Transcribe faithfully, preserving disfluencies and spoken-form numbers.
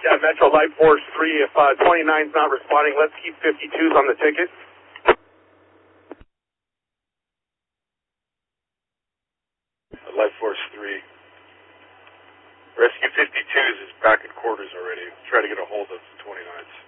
Yeah, Metro Life Force three, if uh, twenty-nine's not responding, let's keep fifty-twos on the ticket. Life Force three. Rescue fifty-twos is back at quarters already. Try to get a hold of twenty-nines.